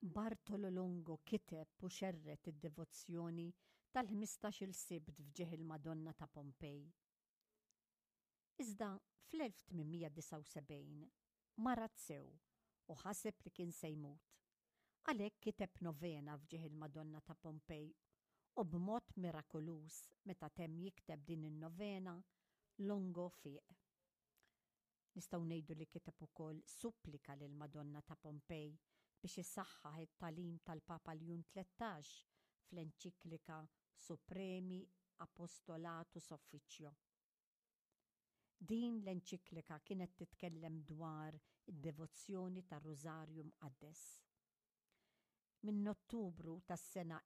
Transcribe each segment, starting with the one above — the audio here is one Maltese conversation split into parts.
Bartolo Longo kiteb u xerret id-devozzjoni tal-15 Sibt fġieħ il-Madonna ta' Pompej. Iżda fl-1879 marat sew u ħaseb li kien se jmut. Għalhekk kiteb novena fġieħ il-Madonna ta' Pompej u b'mod mirakolus meta temm jikteb din in-novena Longo fieq. Nistgħu ngħidu li kiteb ukoll supplika lil Madonna ta' Pompej biex issaħħaħ it-tagħlim tal-Papa Ljun 13 fl-enċiklika Supremi Apostolatus Officio. Din l-enċiklika kienet titkellem dwar id-devozzjoni tar-Rużarju Mqaddes. Minn Ottubru tas-sena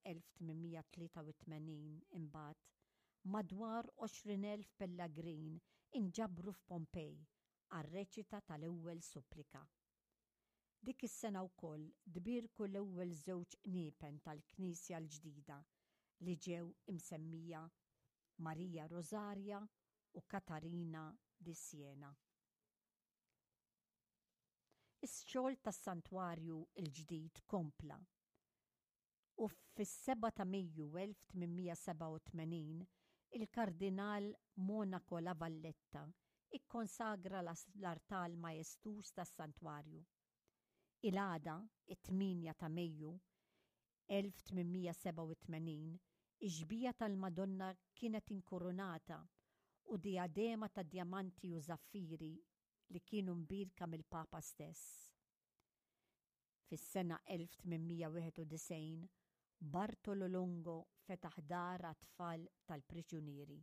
1883 imbagħad madwar 20,000 Pellagrin inġabru f'Pompej għar-reċita tal-ewwel supplika. Dik is-sena wkoll dbirku l-ewwel żewġ qniepen tal-Knisja l-ġdida li ġew imsemmija Marija Rożarja u Katarina di Siena. Is-xogħol tas-santwarju l-ġdid kompla u fis-7 ta' Mejju 1887 il-Kardinal Monaco La Valletta ikkonsagra l-artal majestus tas-santwarju. Il-għada, it-8 ta' Mejju 1887, iġbija tal-Madonna kienet inkurunata u diadema ta' djamanti u zaffiri li kienu mbirka mill-Papa stess. Fis-sena 1891 Bartolo Longo fetaħ dar għat-tfal tal-priġunieri.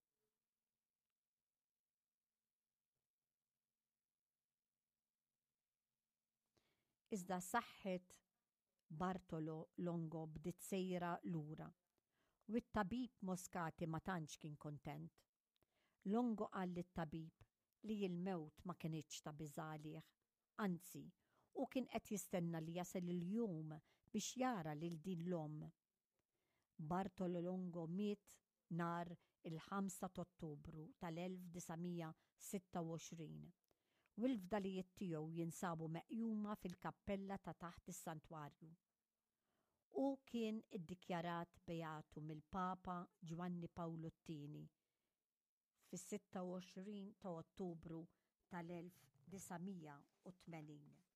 Iżda saħħet Bartolo Longo bdiet sejra lura u t-tabib Moscati ma tantx kien kontent. Longo qal lit-tabib li l-mewt ma kienx ta' biżgħalih, anzi, u kien qed jistenna li jasal il-jum biex jara lil din l-omm. Bartolo Longo miet nhar il-5 ta' Ottubru tal-1926 u l-fdalijiet tiegħu jinsabu meqjuma fil-kappella ta' taħt is-santwarju. U kien iddikjarat beatu mill-Papa Giovanni Paolo II fis-26 ta' Ottubru tal-1980.